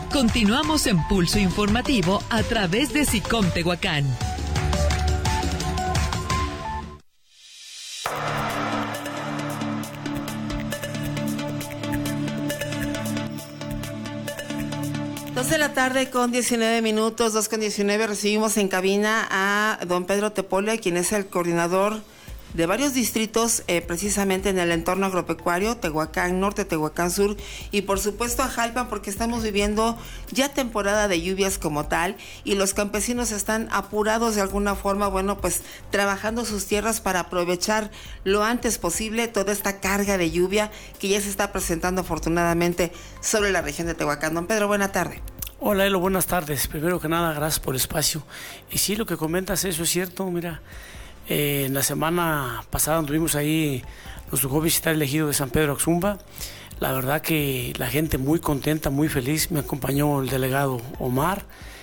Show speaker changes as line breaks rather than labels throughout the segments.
Continuamos en Pulso Informativo a través de SICOM Tehuacán.
Dos de la tarde con 19 minutos, 2:19, recibimos en cabina a don Pedro Tepolia, quien es el coordinador de varios distritos, precisamente en el entorno agropecuario, Tehuacán Norte, Tehuacán Sur y por supuesto a Jalpan, porque estamos viviendo ya temporada de lluvias como tal y los campesinos están apurados de alguna forma, bueno, pues trabajando sus tierras para aprovechar lo antes posible toda esta carga de lluvia que ya se está presentando afortunadamente sobre la región de Tehuacán. Don Pedro, buena tarde.
Hola, Elo, buenas tardes. Primero que nada, gracias por el espacio. Y sí, lo que comentas, eso es cierto, mira. En la semana pasada tuvimos ahí, nos tocó visitar el ejido de San Pedro Axumba. La verdad que la gente muy contenta, muy feliz. Me acompañó el delegado Omar.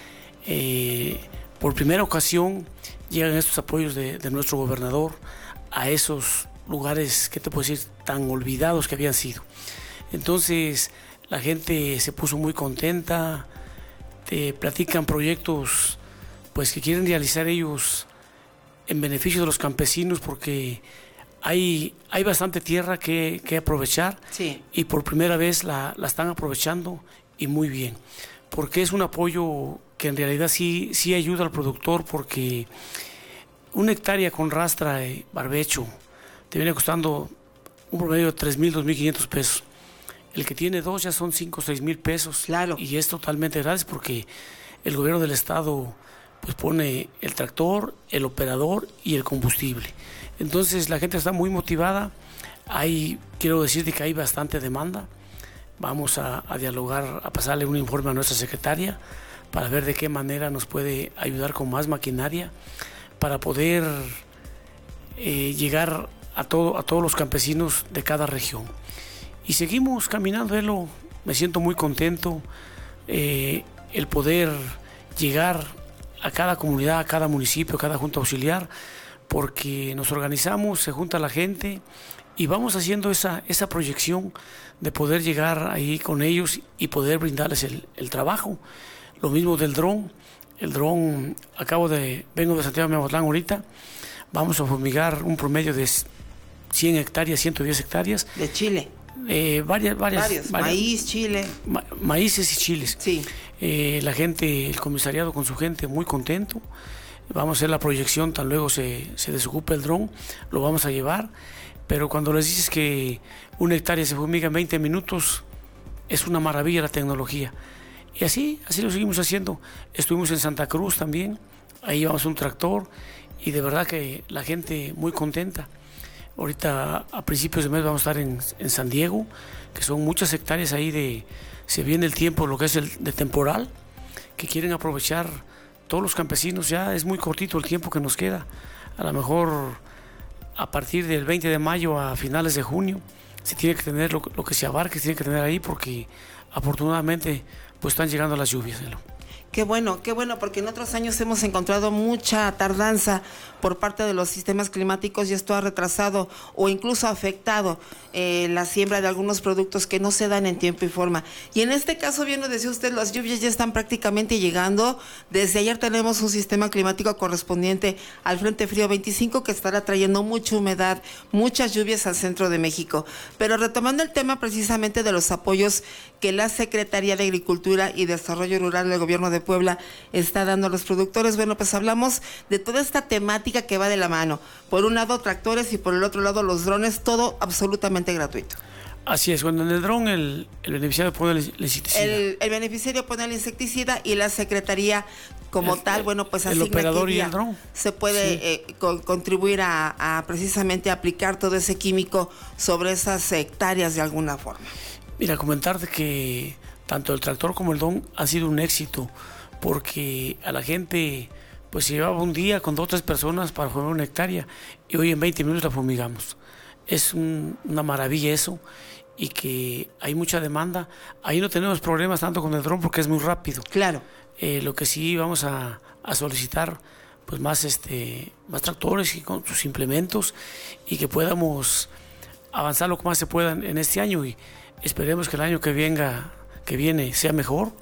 Por primera ocasión llegan estos apoyos de nuestro gobernador a esos lugares, ¿qué te puedo decir?, tan olvidados que habían sido. Entonces la gente se puso muy contenta, te platican proyectos pues que quieren realizar ellos en beneficio de los campesinos, porque hay bastante tierra que aprovechar, sí. Y por primera vez la están aprovechando y muy bien, porque es un apoyo que en realidad sí ayuda al productor, porque una hectárea con rastra y barbecho te viene costando un promedio de 3,000, 2,500 pesos. El que tiene dos ya son 5 o 6,000 pesos.
Claro.
Y es totalmente gratis porque el gobierno del estado pues pone el tractor, el operador y el combustible. Entonces la gente está muy motivada. Quiero decirte que hay bastante demanda. Vamos a dialogar, a pasarle un informe a nuestra secretaria para ver de qué manera nos puede ayudar con más maquinaria para poder llegar a todos los campesinos de cada región. Y seguimos caminando, Elo. Me siento muy contento el poder llegar a cada comunidad, a cada municipio, a cada junta auxiliar, porque nos organizamos, se junta la gente y vamos haciendo esa proyección de poder llegar ahí con ellos y poder brindarles el trabajo. Lo mismo del dron. El dron, vengo de Santiago de Mazatlán ahorita, vamos a fumigar un promedio de 100 hectáreas, 110 hectáreas.
De chile.
Varias,
maíz, chile.
Maíces y chiles.
Sí.
La gente, el comisariado con su gente muy contento. Vamos a hacer la proyección, tan luego se desocupe el dron, lo vamos a llevar. Pero cuando les dices que una hectárea se fumiga en 20 minutos, es una maravilla la tecnología. Y así lo seguimos haciendo. Estuvimos en Santa Cruz también, ahí llevamos un tractor y de verdad que la gente muy contenta. Ahorita a principios de mes vamos a estar en San Diego, que son muchas hectáreas ahí se viene el tiempo, lo que es de temporal, que quieren aprovechar todos los campesinos. Ya es muy cortito el tiempo que nos queda. A lo mejor a partir del 20 de mayo a finales de junio se tiene que tener lo que se abarque, se tiene que tener ahí, porque afortunadamente pues están llegando las lluvias, ¿no?
Qué bueno, porque en otros años hemos encontrado mucha tardanza por parte de los sistemas climáticos y esto ha retrasado o incluso afectado la siembra de algunos productos que no se dan en tiempo y forma. Y en este caso, bien lo decía usted, las lluvias ya están prácticamente llegando. Desde ayer tenemos un sistema climático correspondiente al Frente Frío 25 que estará trayendo mucha humedad, muchas lluvias al centro de México. Pero retomando el tema precisamente de los apoyos que la Secretaría de Agricultura y Desarrollo Rural del Gobierno de Puebla está dando a los productores, bueno, pues hablamos de toda esta temática que va de la mano. Por un lado tractores y por el otro lado los drones, todo absolutamente gratuito.
Así es, cuando en el dron el beneficiario pone el insecticida.
El beneficiario pone el insecticida y la Secretaría como tal, bueno, pues asigna
el operador y el dron.
Se puede contribuir a precisamente aplicar todo ese químico sobre esas hectáreas de alguna forma.
Mira, comentarte que tanto el tractor como el dron ha sido un éxito, porque a la gente pues se llevaba un día con 2 o 3 personas para fumar una hectárea y hoy en 20 minutos la fumigamos. Es una maravilla eso, y que hay mucha demanda. Ahí no tenemos problemas tanto con el dron porque es muy rápido.
Claro.
Lo que sí vamos a solicitar pues más tractores y con sus implementos, y que podamos avanzar lo que más se pueda en este año, y esperemos que el año que viene sea mejor,